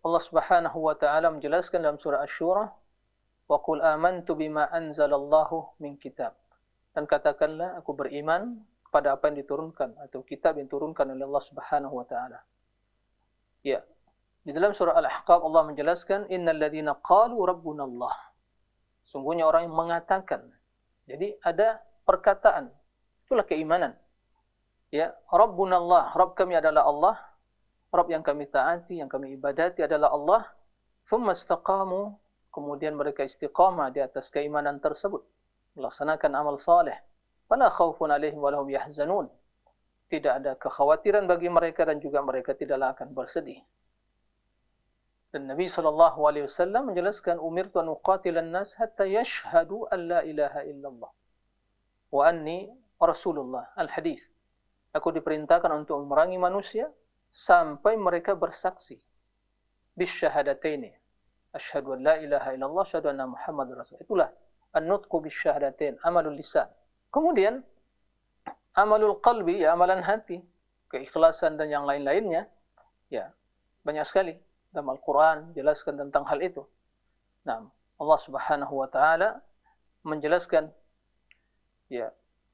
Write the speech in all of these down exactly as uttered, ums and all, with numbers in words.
Allah Subhanahu wa taala menjelaskan dalam surah Asy-Syura, "Wa qul amantu bima anzalallahu min kitab." Dan katakanlah, aku beriman kepada apa yang diturunkan atau kitab yang diturunkan oleh Allah Subhanahu wa taala. Ya. Di dalam surah Al-Ahqaf Allah menjelaskan, "Innal ladzina qalu rabbuna Allah." Sungguhnya orang yang mengatakan. Jadi ada perkataan. Itulah keimanan. Ya, Rabbuna Allah, Rabb kami adalah Allah. Rabb yang kami taati, yang kami ibadati adalah Allah. Tsumma istaqamu, kemudian mereka istiqamah di atas keimanan tersebut, melaksanakan amal saleh. Fala khaufun 'alaihim wa lahum yahzanun. Tidak ada kekhawatiran bagi mereka dan juga mereka tidaklah akan bersedih. Dan Nabi sallallahu alaihi wasallam menjelaskan, "Umirtu an uqatilan nas hatta yashhadu an la ilaha illallah wa anni rasulullah." Al-hadis. Aku diperintahkan untuk memerangi manusia sampai mereka bersaksi bisyahadataini, asyhadu an la ilaha illallah, asyhadu anna muhammadar rasul. Itulah an-nutqu bisyahadatain, amalul lisan. Kemudian amalul qalbi, ya amalan hati, keikhlasan dan yang lain-lainnya, ya banyak sekali dalam Al-Quran jelaskan tentang hal itu. Nah, Allah Subhanahu wa taala menjelaskan, ya,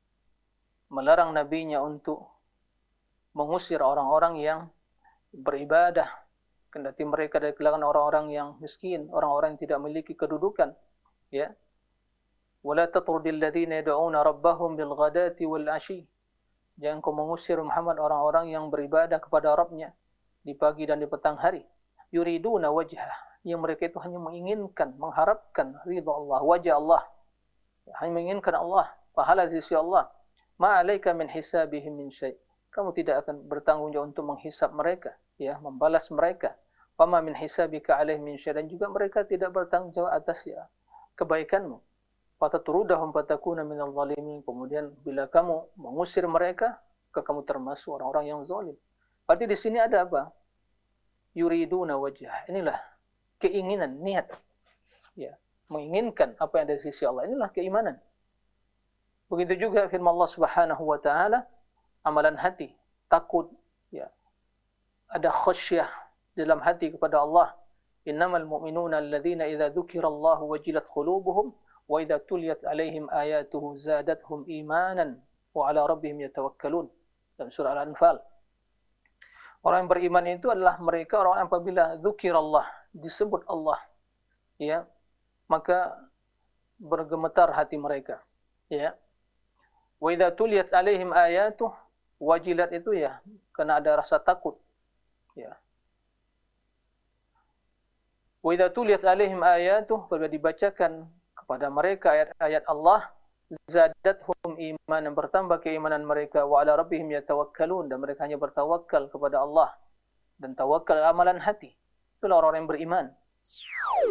melarang nabinya untuk mengusir orang-orang yang beribadah, kendati mereka dari kalangan orang-orang yang miskin, orang-orang yang tidak memiliki kedudukan, ya. Wala tatrudil ladzina yad'una rabbahum bil ghadati wal 'ashi. Jangan kau mengusir Muhammad orang-orang yang beribadah kepada Rabb-nya di pagi dan di petang hari. Yuriduna wajhah, yang mereka itu hanya menginginkan, mengharapkan ridha Allah, wajah Allah. Hanya menginginkan Allah, pahala di sisi Allah. Ma 'alaika min hisabihim min syai'. Kamu tidak akan bertanggung jawab untuk menghisab mereka, ya, membalas mereka. Wa ma min hisabika 'alaihim min syai', dan juga mereka tidak bertanggung jawab atas, ya, kebaikanmu. Fatatrudahum fatakuna minal zalimin. Kemudian bila kamu mengusir mereka, maka kamu termasuk orang-orang yang zalim. Berarti di sini ada apa? Yuriduna wajhah. Inilah keinginan, niat, ya, menginginkan apa yang ada di sisi Allah. Inilah keimanan. Begitu juga firman Allah Subhanahu wa taala, amalan hati, takut, ya, ada khasyah dalam hati kepada Allah. Innamal mu'minuna alladzina idza dzukirallahu wajilat qulubuhum wa idza tuliyat 'alaihim ayatuhu zadatuhum imanan wa 'ala rabbihim yatawakkalun. Dalam surah Al-Anfal. Orang yang beriman itu adalah mereka orang apabila dzukirallah, disebut Allah, ya, maka bergemetar hati mereka, ya. Wa idza tuliyat 'alaihim ayatuhu, wajilat itu, ya, karena ada rasa takut, ya. Wa idza tuliyat 'alaihim ayatuhu, apabila dibacakan kepada mereka ayat-ayat Allah, zadatuhum imanan, bertambah keimanan mereka, wa 'ala rabbihim yatawakkalun, dan mereka hanya bertawakal kepada Allah. Dan tawakal amalan hati. Itulah orang-orang yang beriman.